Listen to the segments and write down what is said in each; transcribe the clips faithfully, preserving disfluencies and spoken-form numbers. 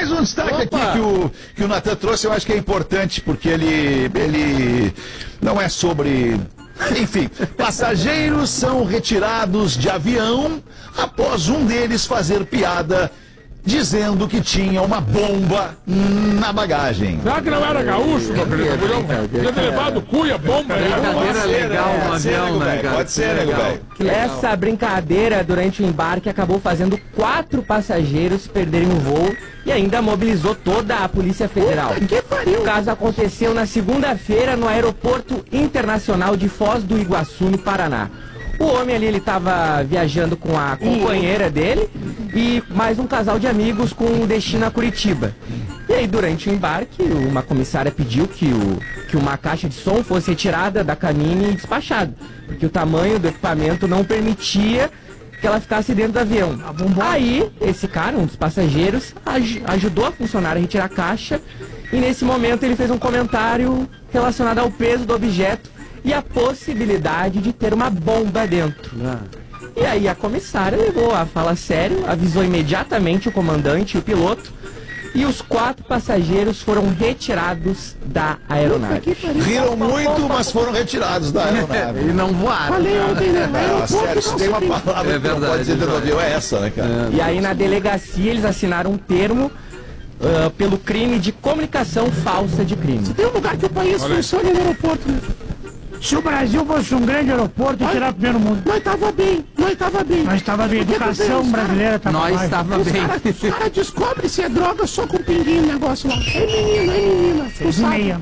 mais um destaque Opa. aqui que o, que o Natan trouxe, eu acho que é importante, porque ele, ele não é sobre... Enfim, passageiros são retirados de avião após um deles fazer piada dizendo que tinha uma bomba na bagagem. Será que não era gaúcho, meu querido? Podia ter levado cuia, bomba. Brincadeira legal no avião, né, cara? Pode ser, né, velho? Essa brincadeira durante o embarque acabou fazendo quatro passageiros perderem o voo e ainda mobilizou toda a Polícia Federal. Que pariu. O caso aconteceu na segunda-feira no Aeroporto Internacional de Foz do Iguaçu, no Paraná. O homem ali, ele estava viajando com a companheira dele e mais um casal de amigos com destino a Curitiba. E aí, durante o embarque, uma comissária pediu que, o, que uma caixa de som fosse retirada da cabine e despachada, porque o tamanho do equipamento não permitia que ela ficasse dentro do avião. Aí, esse cara, um dos passageiros, aj ajudou a funcionária a retirar a caixa e nesse momento ele fez um comentário relacionado ao peso do objeto e a possibilidade de ter uma bomba dentro. Ah. E aí a comissária levou a fala a sério, avisou imediatamente o comandante e o piloto, e os quatro passageiros foram retirados da aeronave. Riram muito, mas foram retirados da aeronave. E não voaram. Falei ontem, né? Ah, sério, se tem uma palavra É que não pode dizer dentro do avião, é essa, né, cara? E aí na delegacia eles assinaram um termo uh, pelo crime de comunicação falsa de crime. Tem um lugar que o país funciona no aeroporto, né? Se o Brasil fosse um grande aeroporto, ia tirar o primeiro mundo. Nós tava bem, nós tava bem. Nós tava bem, a educação brasileira tava Nós mais. estava Os bem. caras cara descobrem se é droga só com pinguinho o negócio lá. É menina, é menina. Tu sabe. Meia.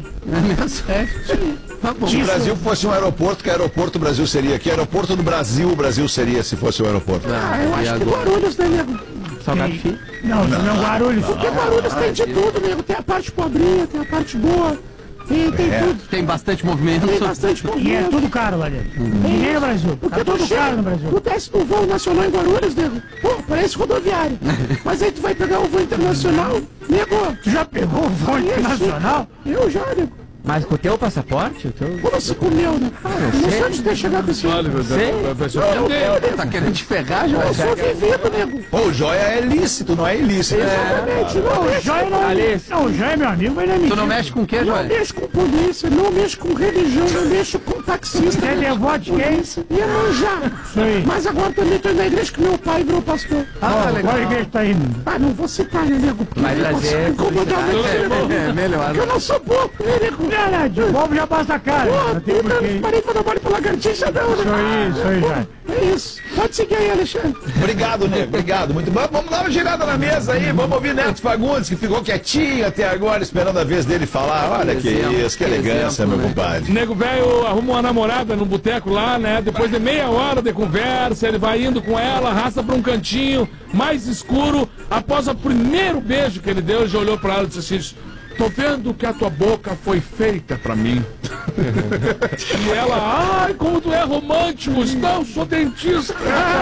Tá bom. Se o Brasil fosse um aeroporto, que aeroporto o Brasil seria? Que aeroporto do Brasil o Brasil seria se fosse um aeroporto? Ah, eu E acho que agora? Guarulhos, né, nego? Salgado Filho? Não, não, não, Guarulhos. Porque Guarulhos tem de tudo, nego. Tem a parte pobrinha, tem a parte boa. Tem, tem É. tudo. Tem bastante movimento. Tem bastante E é movimento. tudo caro lá dentro. Nem no Brasil. Porque Tá tu tudo chega, caro no Brasil. tu desce no voo nacional em Guarulhos, nego. Pô, parece rodoviário. Mas aí tu vai pegar o voo internacional, nego. Tu já pegou o voo internacional? Eu já, nego. Mas com o teu passaporte? O teu... Como você comeu, né? Não sei onde ter chegado esse Olha, ano. vai ser um Tá querendo te ferrar, já? Eu sou vivido, nego. Pô, o joia é lícito, não é ilícito. Exatamente. Não, O mexe Joia não, Alice. não, o Joia é meu amigo, mas não é Tu mentira. não mexe com o quê, Não Joia? mexo com polícia, não mexo com religião, não mexo com taxista. Quer devote quem? Polícia. Ia manjar. Isso aí. Mas agora também tô indo na igreja que meu pai virou pastor. Ah, qual igreja tá indo? Ah, não vou citar, né, nego? Porque Vai eu posso trazer incomodar o nego. É, melhor. Porque eu não sou bobo, né, nego? Verdade, o povo já passa a cara. Pô, Não tem eu porquê. não parei pra dar mole pra lagartixa, não, né? Isso aí, isso aí, Joia. É isso. Pode seguir aí, Alexandre. Obrigado, Nego, obrigado. Muito bom. Vamos dar uma girada na mesa aí. Vamos ouvir Neto Fagundes, que ficou quietinho até agora, esperando a vez dele falar. Olha que Exemplo, isso, que que elegância, exemplo, meu né? compadre. Nego velho arruma uma namorada no boteco lá, né? Depois de meia hora de conversa, ele vai indo com ela, arrasta pra um cantinho mais escuro. Após o primeiro beijo que ele deu, ele já olhou pra ela e disse assim: tô vendo que a tua boca foi feita pra mim. E ela, ai, como tu é romântico. Não, sou dentista.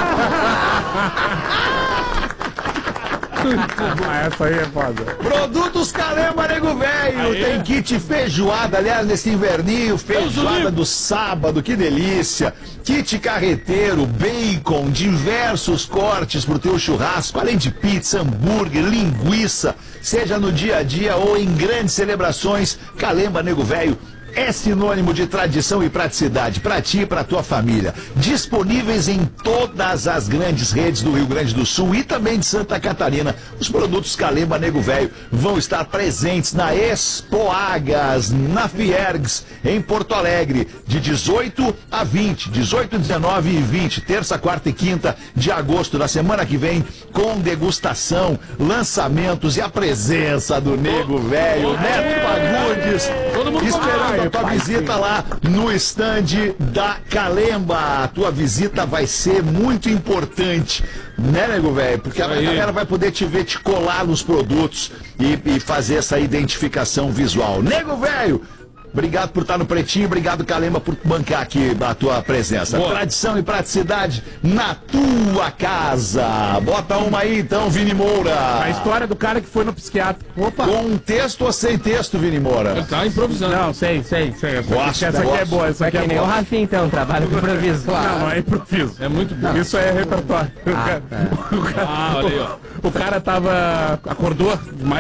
Ah, essa aí é foda. Produtos Calema, Nego Velho. Aê. Tem kit feijoada, aliás, nesse inverninho, feijoada livre. do sábado, que delícia. Kit carreteiro, bacon, diversos cortes pro teu churrasco, além de pizza, hambúrguer, linguiça, seja no dia a dia ou em grandes celebrações. Calema, Nego Velho é sinônimo de tradição e praticidade para ti e para tua família. Disponíveis em todas as grandes redes do Rio Grande do Sul e também de Santa Catarina. Os produtos Calema Nego Velho vão estar presentes na Expoagas, na Fiergs, em Porto Alegre, de dezoito a vinte, dezoito, dezenove e vinte, terça, quarta e quinta de agosto da semana que vem, com degustação, lançamentos e a presença do Nego Velho, Neto Fagundes, Todo mundo esperando vai, a tua visita lá no stand da Calemba. A tua visita vai ser muito importante, né, Nego Velho? Porque a Aí. galera vai poder te ver, te colar nos produtos e, e fazer essa identificação visual. Nego Velho, obrigado por estar no Pretinho, obrigado, Calemba, por bancar aqui a tua presença. Boa. Tradição e praticidade na tua casa. Bota uma aí então, Vini Moura. A história do cara que foi no psiquiatra. Opa! Com texto ou sem texto, Vini Moura? Ele tá improvisando. Não, sei, sei, sei. Essa, Gosto, essa aqui é gosto. boa, essa É aqui que é nem o boa. Rafinha, então, trabalha com improviso. Não, não é improviso. É muito bom. Isso é repertório. O cara- o cara- Ah, olha aí, ó. O cara tava. Acordou mais